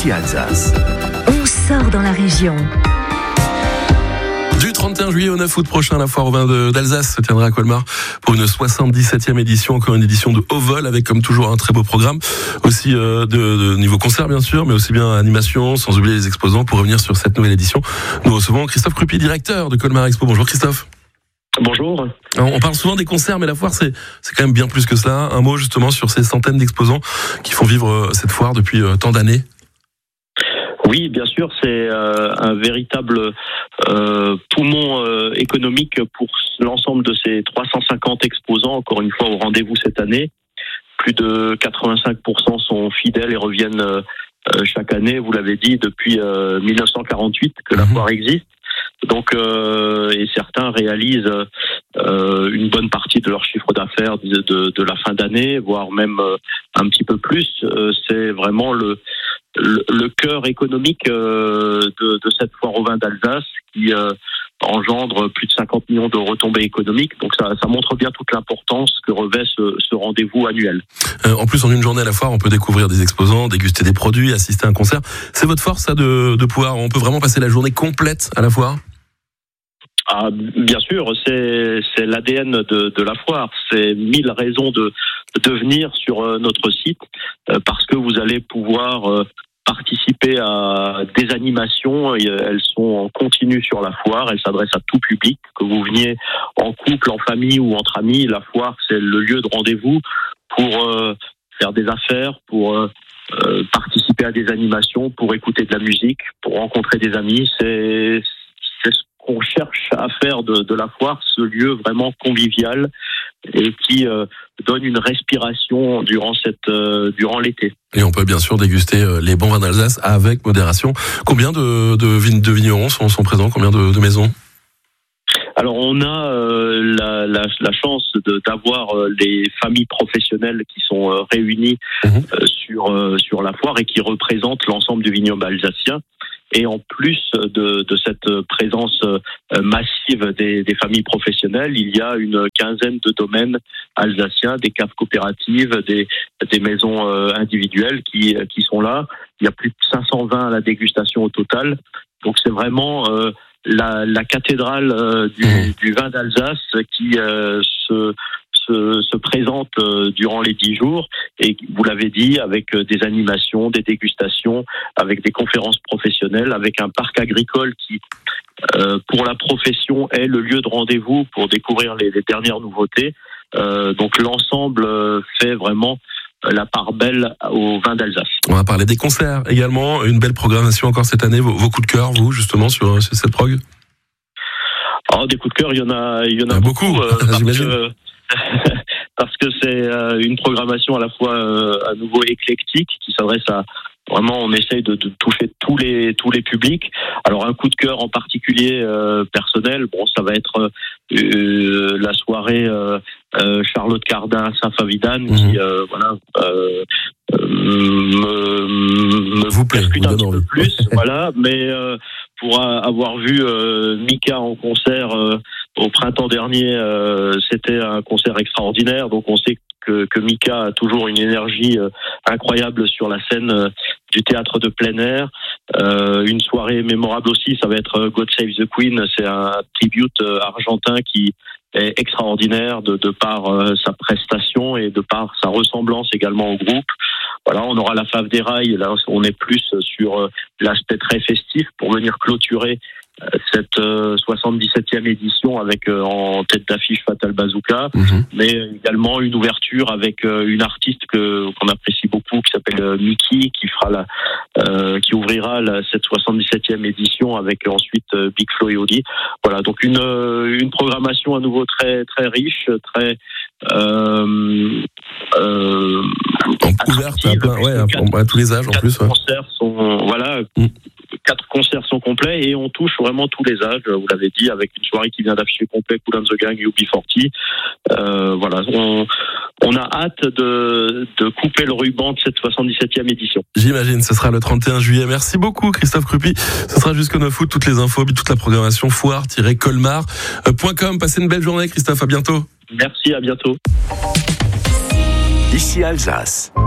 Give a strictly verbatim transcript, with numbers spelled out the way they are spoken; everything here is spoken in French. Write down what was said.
Ici Alsace. On sort dans la région. Du trente et un juillet au neuf août prochain, la foire au vin de, d'Alsace se tiendra à Colmar pour une soixante-dix-septième édition, encore une édition de haut vol avec comme toujours un très beau programme, aussi euh, de, de niveau concert bien sûr, mais aussi bien animation, sans oublier les exposants. Pour revenir sur cette nouvelle édition, nous recevons Christophe Crupy, directeur de Colmar Expo. Bonjour Christophe. Bonjour. Alors, on parle souvent des concerts, mais la foire c'est, c'est quand même bien plus que cela. Un mot justement sur ces centaines d'exposants qui font vivre euh, cette foire depuis euh, tant d'années. Oui, bien sûr, c'est euh, un véritable euh, poumon euh, économique pour l'ensemble de ces trois cent cinquante exposants, encore une fois au rendez-vous cette année. Plus de quatre-vingt-cinq pour cent sont fidèles et reviennent euh, chaque année, vous l'avez dit, depuis euh, dix-neuf cent quarante-huit que la foire existe. Donc, euh, et certains réalisent euh, une bonne partie de leur chiffre d'affaires de, de, de la fin d'année, voire même euh, un petit peu plus. Euh, c'est vraiment le Le, le cœur économique euh, de, de cette foire au vin d'Alsace qui euh, engendre plus de cinquante millions de retombées économiques. Donc ça, ça montre bien toute l'importance que revêt ce, ce rendez-vous annuel. Euh, en plus, en une journée à la foire, on peut découvrir des exposants, déguster des produits, assister à un concert. C'est votre force, ça, de, de pouvoir, on peut vraiment passer la journée complète à la foire ? Ah, bien sûr, c'est, c'est l'A D N de, de la foire. C'est mille raisons de, de venir sur notre site euh, parce que vous allez pouvoir euh, participer à des animations. Elles sont en continu sur la foire. Elles s'adressent à tout public, que vous veniez en couple, en famille ou entre amis. La foire, c'est le lieu de rendez-vous pour euh, faire des affaires, pour euh, euh, participer à des animations, pour écouter de la musique, pour rencontrer des amis. C'est, c'est ce qu'on cherche à faire de, de la foire, ce lieu vraiment convivial et qui euh, donne une respiration durant cette euh, durant l'été. Et on peut bien sûr déguster euh, les bons vins d'Alsace avec modération. Combien de, de, vin, de vignerons sont, sont présents ? Combien de, de maisons ? Alors on a euh, la, la, la chance de, d'avoir euh, les familles professionnelles qui sont euh, réunies mmh. euh, sur euh, sur la foire et qui représentent l'ensemble du vignoble alsacien. Et en plus de, de cette présence massive des, des familles professionnelles, il y a une quinzaine de domaines alsaciens, des caves coopératives, des, des maisons individuelles qui, qui sont là. Il y a plus de cinq cents vins à la dégustation au total. Donc c'est vraiment euh, la, la cathédrale euh, du, du vin d'Alsace qui euh, se... Se, se présente euh, durant les dix jours et vous l'avez dit avec euh, des animations, des dégustations, avec des conférences professionnelles, avec un parc agricole qui euh, pour la profession est le lieu de rendez-vous pour découvrir les, les dernières nouveautés. Euh, donc l'ensemble euh, fait vraiment la part belle au vin d'Alsace. On va parler des concerts également, une belle programmation encore cette année. Vos, vos coups de cœur, vous justement sur, sur cette prog ? Oh, des coups de cœur, il y en a, il y en a, il y a beaucoup, beaucoup euh, parce j'imagine. que parce que c'est euh, une programmation à la fois euh, à nouveau éclectique qui s'adresse à vraiment, on essaye de, de toucher tous les tous les publics. Alors un coup de cœur en particulier euh, personnel, bon ça va être euh, la soirée euh, euh, Charlotte Cardin Saint-Favidane mmh. qui euh, voilà euh, euh, me, me vous percute un petit peu plus, voilà. Mais euh, pour avoir vu euh, Mika en concert euh, au printemps dernier, euh, c'était un concert extraordinaire. Donc on sait que, que Mika a toujours une énergie euh, incroyable sur la scène euh, du théâtre de plein air. Euh, une soirée mémorable aussi, ça va être God Save the Queen. C'est un tribute euh, argentin qui est extraordinaire de, de par euh, sa prestation et de par sa ressemblance également au groupe. Voilà, on aura la Fave des Rails. Là, on est plus sur euh, l'aspect très festif pour venir clôturer euh, cette euh, soixante-dix-septième édition avec euh, en tête d'affiche Fatal Bazooka, mmh. mais également une ouverture avec euh, une artiste que qu'on apprécie beaucoup qui s'appelle euh, Mickey, qui fera la, euh, qui ouvrira la, cette soixante-dix-septième édition avec euh, ensuite euh, Big Flo et Oli. Voilà, donc une euh, une programmation à nouveau très très riche, très euh, euh, ouverte à, plein, ouais, à, à tous les âges en plus. Ouais. Concerts sont voilà. Mm. Quatre concerts sont complets et on touche vraiment tous les âges, vous l'avez dit, avec une soirée qui vient d'afficher complet Cool and the Gang, U B quarante. Euh, voilà, on, on a hâte de, de couper le ruban de cette soixante-dix-septième édition. J'imagine, ce sera le trente et un juillet. Merci beaucoup Christophe Crupy. Ce sera jusqu'au neuf août, toutes les infos, toute la programmation foire tiret colmar point com. Passez une belle journée Christophe, à bientôt. Merci, à bientôt. Ici Alsace.